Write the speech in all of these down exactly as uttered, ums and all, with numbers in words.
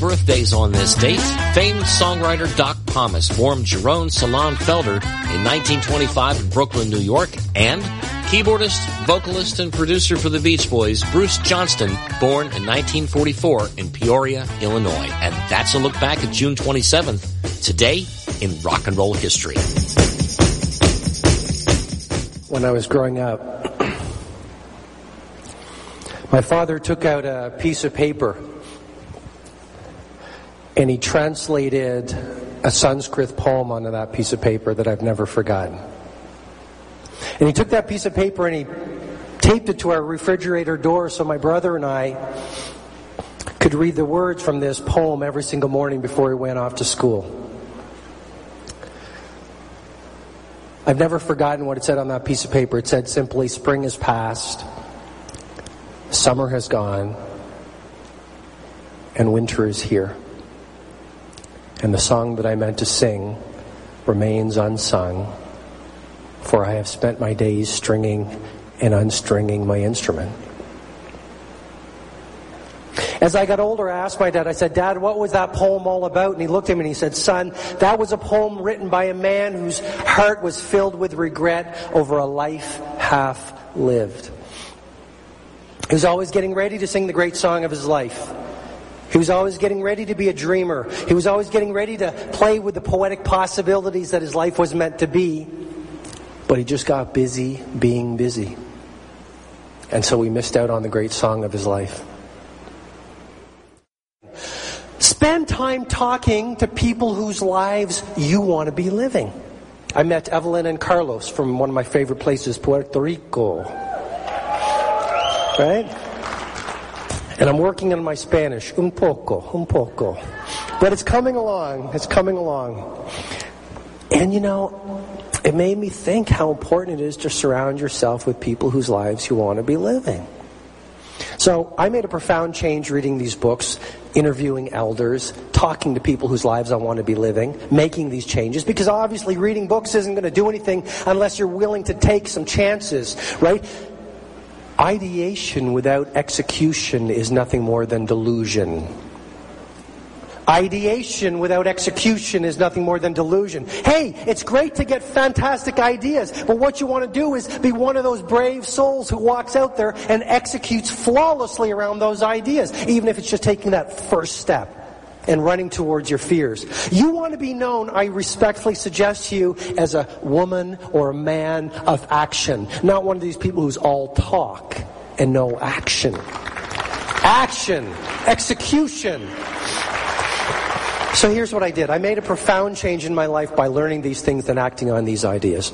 birthdays on this date. Famed songwriter Doc Pomus formed Jerome Salon Felder in nineteen twenty-five in Brooklyn, New York, and keyboardist, vocalist, and producer for the Beach Boys, Bruce Johnston, born in nineteen forty-four in Peoria, Illinois. And that's a look back at June twenty-seventh, today in rock and roll history. When I was growing up, my father took out a piece of paper and he translated a Sanskrit poem onto that piece of paper that I've never forgotten. And he took that piece of paper and he taped it to our refrigerator door so my brother and I could read the words from this poem every single morning before he went off to school. I've never forgotten what it said on that piece of paper. It said simply, spring has passed, summer has gone, and winter is here. And the song that I meant to sing remains unsung, for I have spent my days stringing and unstringing my instrument. As I got older, I asked my dad, I said, Dad, what was that poem all about? And he looked at me and he said, Son, that was a poem written by a man whose heart was filled with regret over a life half lived. He was always getting ready to sing the great song of his life. He was always getting ready to be a dreamer. He was always getting ready to play with the poetic possibilities that his life was meant to be. But he just got busy being busy. And so he missed out on the great song of his life. Spend time talking to people whose lives you want to be living. I met Evelyn and Carlos from one of my favorite places, Puerto Rico. Right? And I'm working on my Spanish, un poco, un poco. But it's coming along, it's coming along. And you know, it made me think how important it is to surround yourself with people whose lives you want to be living. So I made a profound change reading these books, interviewing elders, talking to people whose lives I want to be living, making these changes, because obviously reading books isn't going to do anything unless you're willing to take some chances, right? Ideation without execution is nothing more than delusion. Ideation without execution is nothing more than delusion. Hey, it's great to get fantastic ideas, but what you want to do is be one of those brave souls who walks out there and executes flawlessly around those ideas, even if it's just taking that first step and running towards your fears. You want to be known, I respectfully suggest to you, as a woman or a man of action, not one of these people who's all talk and no action. Action, execution. So here's what I did. I made a profound change in my life by learning these things and acting on these ideas.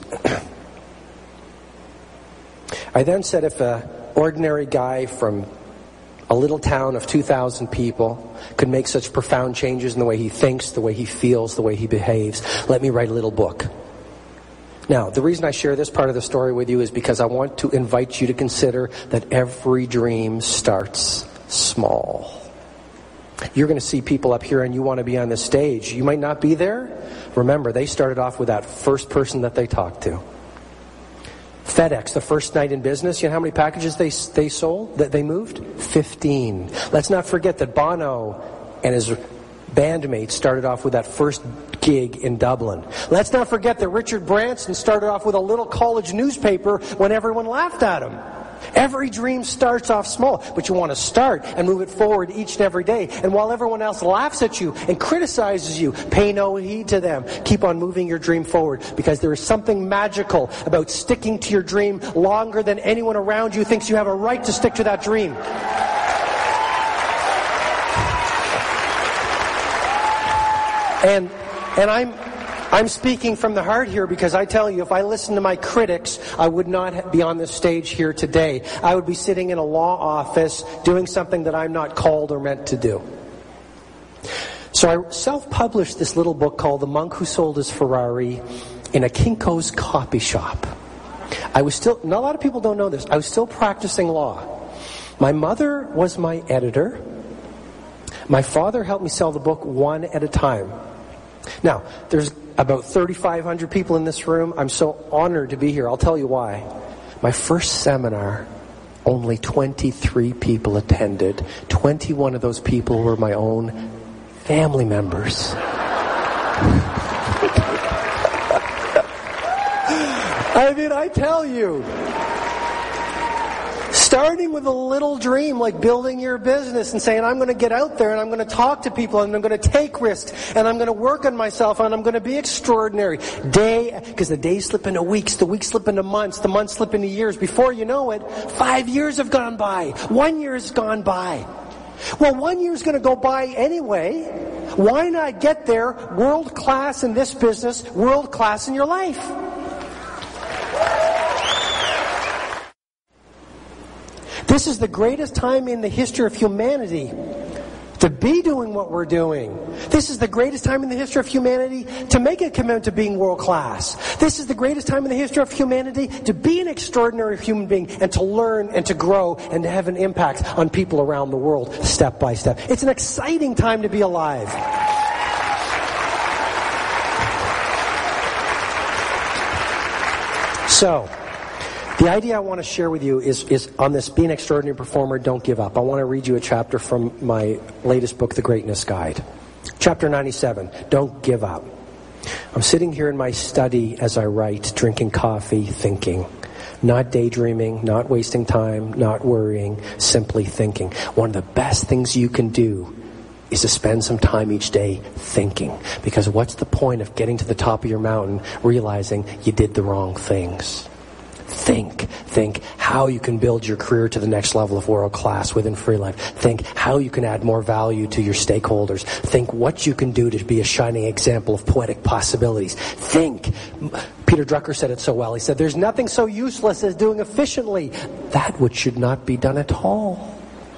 I then said, if an ordinary guy from a little town of two thousand people could make such profound changes in the way he thinks, the way he feels, the way he behaves, let me write a little book. Now, the reason I share this part of the story with you is because I want to invite you to consider that every dream starts small. You're going to see people up here and you want to be on the stage. You might not be there. Remember, they started off with that first person that they talked to. FedEx, the first night in business, you know how many packages they they sold, that they moved? fifteen. Let's not forget that Bono and his bandmates started off with that first gig in Dublin. Let's not forget that Richard Branson started off with a little college newspaper when everyone laughed at him. Every dream starts off small, but you want to start and move it forward each and every day. And while everyone else laughs at you and criticizes you, pay no heed to them. Keep on moving your dream forward, because there is something magical about sticking to your dream longer than anyone around you thinks you have a right to stick to that dream. And and I'm I'm speaking from the heart here, because I tell you, if I listened to my critics, I would not be on this stage here today. I would be sitting in a law office doing something that I'm not called or meant to do. So I self-published this little book called The Monk Who Sold His Ferrari in a Kinko's copy shop. I was still, not a lot of people don't know this, I was still practicing law. My mother was my editor. My father helped me sell the book one at a time. Now, there's about thirty-five hundred people in this room. I'm so honored to be here. I'll tell you why. My first seminar, only twenty-three people attended. twenty-one of those people were my own family members. I mean, I tell you, starting with a little dream like building your business and saying, I'm going to get out there and I'm going to talk to people and I'm going to take risks and I'm going to work on myself and I'm going to be extraordinary. Day, because the days slip into weeks, the weeks slip into months, the months slip into years. Before you know it, five years have gone by. One year has gone by. Well, one year's going to go by anyway. Why not get there world class in this business, world class in your life? This is the greatest time in the history of humanity to be doing what we're doing. This is the greatest time in the history of humanity to make a commitment to being world class. This is the greatest time in the history of humanity to be an extraordinary human being and to learn and to grow and to have an impact on people around the world step by step. It's an exciting time to be alive. So, the idea I want to share with you is, is on this Be an Extraordinary Performer, Don't Give Up. I want to read you a chapter from my latest book, The Greatness Guide. Chapter ninety-seven, Don't Give Up. I'm sitting here in my study as I write, drinking coffee, thinking. Not daydreaming, not wasting time, not worrying, simply thinking. One of the best things you can do is to spend some time each day thinking. Because what's the point of getting to the top of your mountain, realizing you did the wrong things? Think, think how you can build your career to the next level of world class within Free Life. Think how you can add more value to your stakeholders. Think what you can do to be a shining example of poetic possibilities. Think. Peter Drucker said it so well. He said, there's nothing so useless as doing efficiently that which should not be done at all.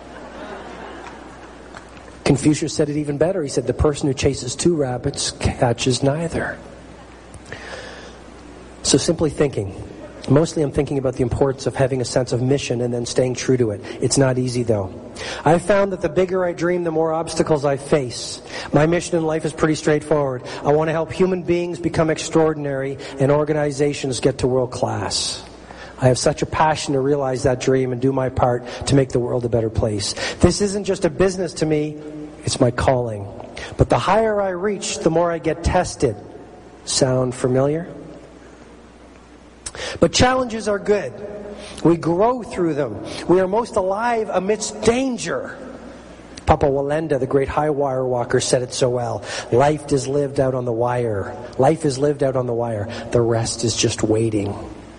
Confucius said it even better. He said, the person who chases two rabbits catches neither. So simply thinking. Mostly I'm thinking about the importance of having a sense of mission and then staying true to it. It's not easy though. I've found that the bigger I dream, the more obstacles I face. My mission in life is pretty straightforward. I want to help human beings become extraordinary and organizations get to world class. I have such a passion to realize that dream and do my part to make the world a better place. This isn't just a business to me, it's my calling. But the higher I reach, the more I get tested. Sound familiar? But challenges are good. We grow through them. We are most alive amidst danger. Papa Wallenda, the great high wire walker, said it so well. Life is lived out on the wire. Life is lived out on the wire. The rest is just waiting.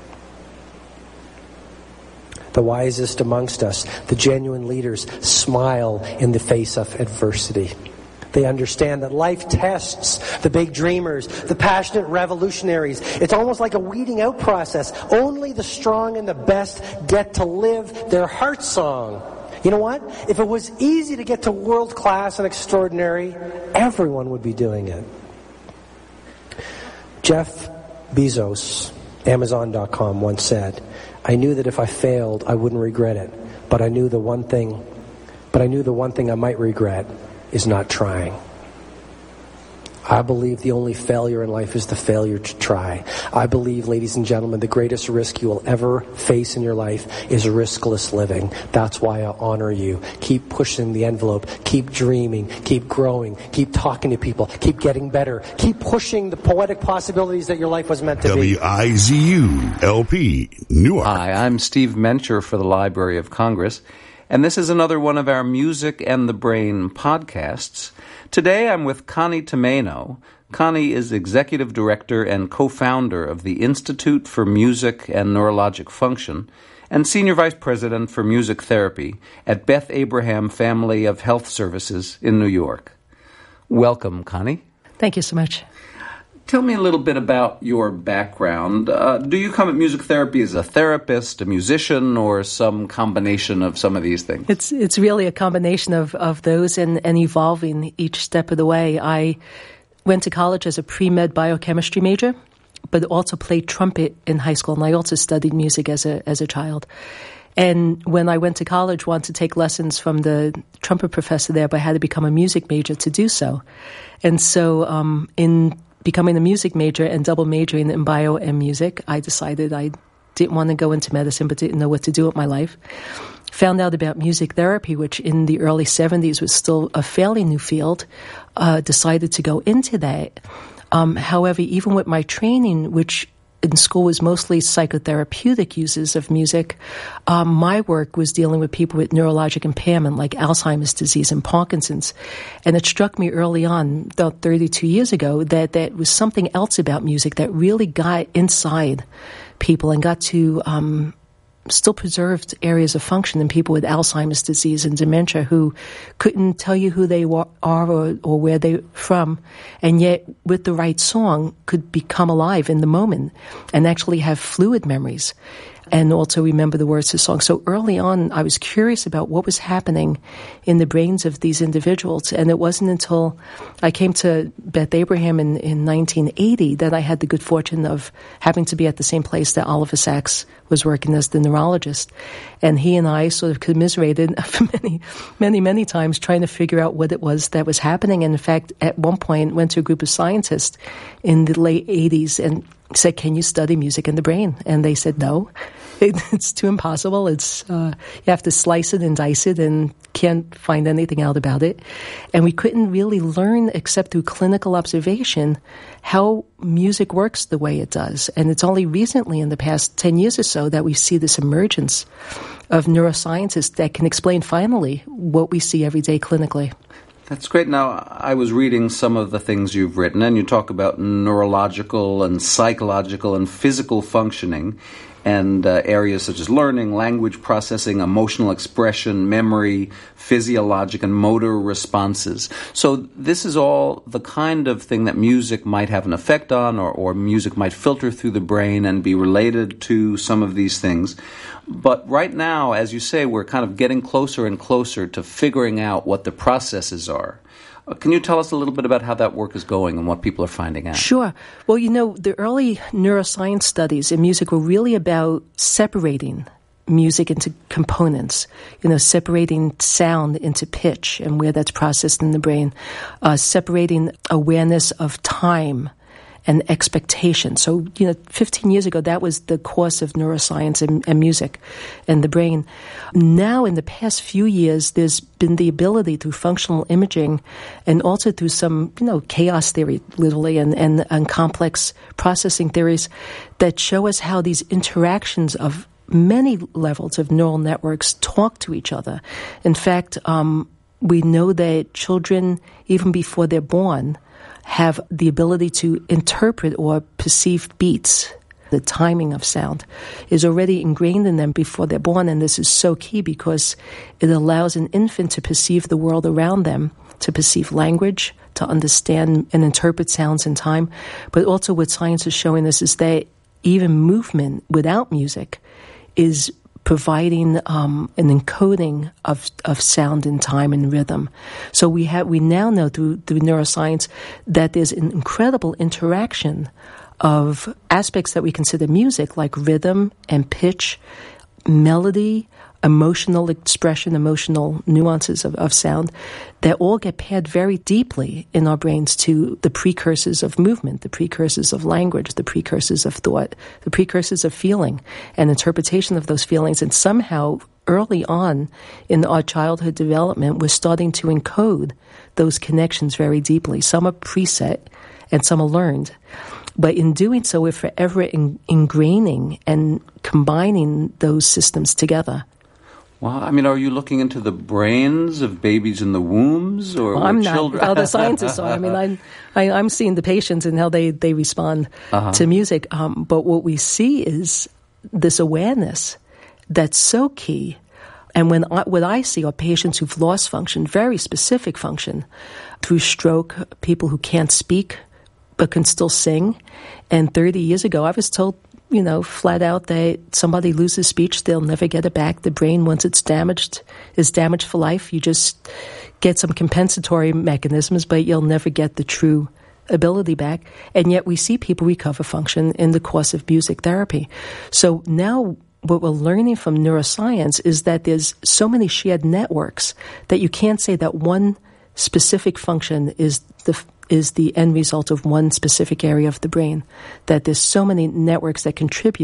The wisest amongst us, the genuine leaders, smile in the face of adversity. They understand that life tests the big dreamers, the passionate revolutionaries. It's almost like a weeding out process. Only the strong and the best get to live their heart song. You know what? If it was easy to get to world class and extraordinary, everyone would be doing it. Jeff Bezos, Amazon dot com, once said, I knew that if I failed, I wouldn't regret it. But I knew the one thing, but I knew the one thing I might regret is not trying. I believe the only failure in life is the failure to try. I believe, ladies and gentlemen, the greatest risk you will ever face in your life is riskless living. That's why I honor you. Keep pushing the envelope. Keep dreaming. Keep growing. Keep talking to people. Keep getting better. Keep pushing the poetic possibilities that your life was meant to W I Z U L P Newark. Hi, I'm Steve Mencher for the Library of Congress, and this is another one of our Music and the Brain podcasts. Today I'm with Connie Tomaino. Connie is Executive Director and co-founder of the Institute for Music and Neurologic Function and Senior Vice President for Music Therapy at Beth Abraham Family of Health Services in New York. Welcome, Connie. Thank you so much. Tell me a little bit about your background. Uh, do you come at music therapy as a therapist, a musician, or some combination of some of these things? It's it's really a combination of, of those and, and evolving each step of the way. I went to college as a pre-med biochemistry major, but also played trumpet in high school, and I also studied music as a as a child. And when I went to college, wanted to take lessons from the trumpet professor there, but I had to become a music major to do so. And so um, in becoming a music major and double majoring in bio and music, I decided I didn't want to go into medicine but didn't know what to do with my life. found out about music therapy, which in the early seventies was still a fairly new field, uh, decided to go into that. Um, however, even with my training, which in school was mostly psychotherapeutic uses of music, um, my work was dealing with people with neurologic impairment like Alzheimer's disease and Parkinson's. And it struck me early on, about thirty-two years ago, that that was something else about music that really got inside people and got to um, still preserved areas of function in people with Alzheimer's disease and dementia who couldn't tell you who they wa- are or, or where they're from, and yet with the right song could become alive in the moment and actually have fluid memories and also remember the words of the song. So early on, I was curious about what was happening in the brains of these individuals, and it wasn't until I came to Beth Abraham in, in nineteen eighty that I had the good fortune of having to be at the same place that Oliver Sacks was working as the neurologist. And he and I sort of commiserated for many, many, many times trying to figure out what it was that was happening. And in fact, at one point, went to a group of scientists in the late eighties and said, can you study music in the brain? And they said, no, it, it's too impossible. It's uh, you have to slice it and dice it and can't find anything out about it. And we couldn't really learn, except through clinical observation, how music works the way it does. And it's only recently, in the past ten years or so, that we see this emergence of neuroscientists that can explain finally what we see every day clinically. That's great. Now, I was reading some of the things you've written, and you talk about neurological and psychological and physical functioning and uh, areas such as learning, language processing, emotional expression, memory, physiologic and motor responses. So this is all the kind of thing that music might have an effect on, or, or music might filter through the brain and be related to some of these things. But right now, as you say, we're kind of getting closer and closer to figuring out what the processes are. Uh, can you tell us a little bit about how that work is going and what people are finding out? Sure. Well, you know, the early neuroscience studies in music were really about separating music into components, you know, separating sound into pitch and where that's processed in the brain, uh, separating awareness of time and expectation. So, you know, fifteen years ago, that was the course of neuroscience and, and music and the brain. Now, in the past few years, there's been the ability through functional imaging and also through some, you know, chaos theory, literally, and, and, and complex processing theories that show us how these interactions of many levels of neural networks talk to each other. In fact, um, we know that children, even before they're born, have the ability to interpret or perceive beats. The timing of sound is already ingrained in them before they're born, and this is so key because it allows an infant to perceive the world around them, to perceive language, to understand and interpret sounds in time. But also what science is showing us is that even movement without music is providing um, an encoding of, of sound and time and rhythm. So we have we now know through through neuroscience that there's an incredible interaction of aspects that we consider music, like rhythm and pitch, melody, emotional expression, emotional nuances of, of sound, that all get paired very deeply in our brains to the precursors of movement, the precursors of language, the precursors of thought, the precursors of feeling and interpretation of those feelings. And somehow, early on in our childhood development, we're starting to encode those connections very deeply. Some are preset and some are learned. But in doing so, we're forever in, ingraining and combining those systems together. Well, I mean, are you looking into the brains of babies in the wombs or well, I'm not. children? Well, the scientists are. I mean, I'm, I, I'm seeing the patients and how they, they respond uh-huh. to music. Um, but what we see is this awareness that's so key. And when I, what I see are patients who've lost function, very specific function, through stroke, people who can't speak but can still sing. And thirty years ago, I was told, you know, flat out that somebody loses speech, they'll never get it back. The brain, once it's damaged, is damaged for life. You just get some compensatory mechanisms, but you'll never get the true ability back. And yet we see people recover function in the course of music therapy. So now what we're learning from neuroscience is that there's so many shared networks that you can't say that one specific function is the is the end result of one specific area of the brain, that there's so many networks that contribute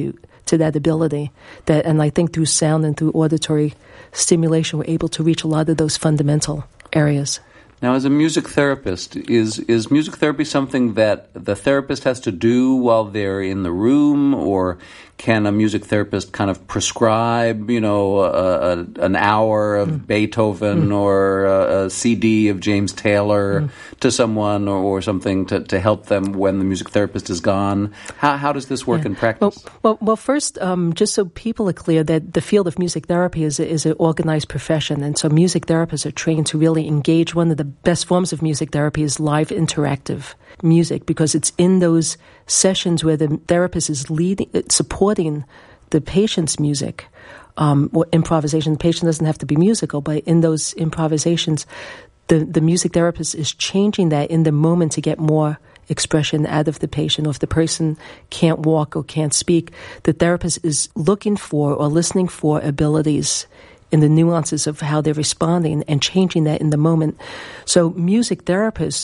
to that ability. That, and I think through sound and through auditory stimulation, we're able to reach a lot of those fundamental areas. Now, as a music therapist, is is music therapy something that the therapist has to do while they're in the room, or can a music therapist kind of prescribe, you know, a, a, an hour of mm. Beethoven mm. or a, a C D of James Taylor mm. to someone, or, or something to, to help them when the music therapist is gone? How how does this work yeah. in practice? Well, well, well first, um, just so people are clear, that the field of music therapy is a, is an organized profession, and so music therapists are trained to really engage. One of the best forms of music therapy is live interactive music, because it's in those sessions where the therapist is leading, supporting the patient's music um, or improvisation. The patient doesn't have to be musical, but in those improvisations, the, the music therapist is changing that in the moment to get more expression out of the patient. Or if the person can't walk or can't speak, the therapist is looking for or listening for abilities in the nuances of how they're responding and changing that in the moment. So music therapists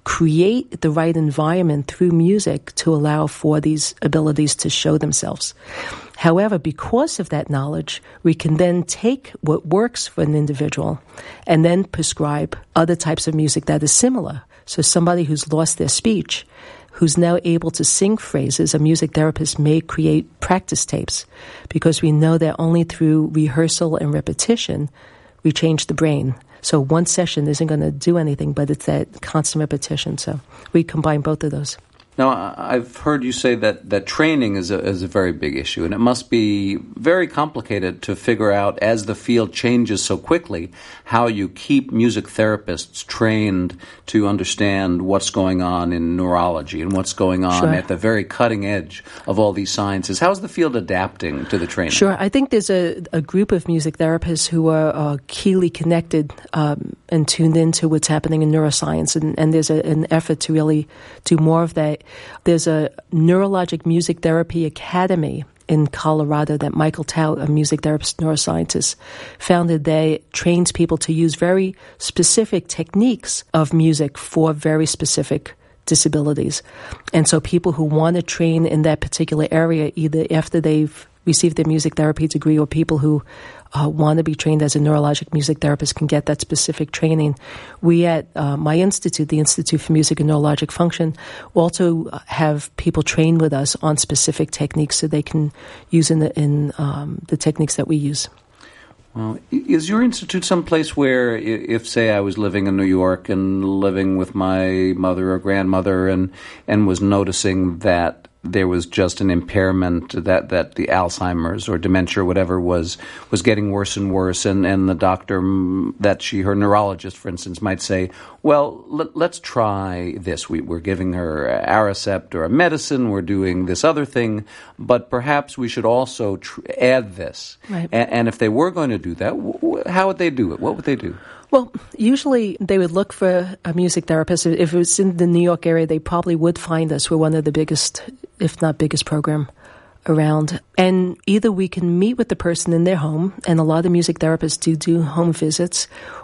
create the right environment through music to allow for these abilities to show themselves. However, because of that knowledge, we can then take what works for an individual and then prescribe other types of music that is similar. So somebody who's lost their speech, who's now able to sing phrases, a music therapist may create practice tapes, because we know that only through rehearsal and repetition we change the brain. So one session isn't going to do anything, but it's that constant repetition. So we combine both of those. Now, I've heard you say that, that training is a, is a very big issue, and it must be very complicated to figure out, as the field changes so quickly, how you keep music therapists trained to understand what's going on in neurology and what's going on sure. at the very cutting edge of all these sciences. How is the field adapting to the training? Sure. I think there's a, a group of music therapists who are uh, keenly connected um, and tuned into what's happening in neuroscience, and, and there's a, an effort to really do more of that. There's a Neurologic Music Therapy Academy in Colorado that Michael Tout, a music therapist neuroscientist, founded. They trains people to use very specific techniques of music for very specific disabilities. And so people who want to train in that particular area, either after they've received their music therapy degree, or people who uh, want to be trained as a neurologic music therapist, can get that specific training. We at uh, my institute, the Institute for Music and Neurologic Function, also have people train with us on specific techniques so they can use in the, in um, the techniques that we use. Well, is your institute someplace where, if, say, I was living in New York and living with my mother or grandmother and and was noticing that there was just an impairment, that, that the Alzheimer's or dementia or whatever was was getting worse and worse, and, and the doctor, that she, her neurologist, for instance, might say, well, let, let's try this. We, we're giving her Aricept or a medicine, we're doing this other thing, but perhaps we should also tr- add this. Right. A- and if they were going to do that, w- how would they do it? What would they do? Well, usually they would look for a music therapist. If it was in the New York area, they probably would find us. We're one of the biggest, if not biggest, program around. And either we can meet with the person in their home, and a lot of music therapists do do home visits,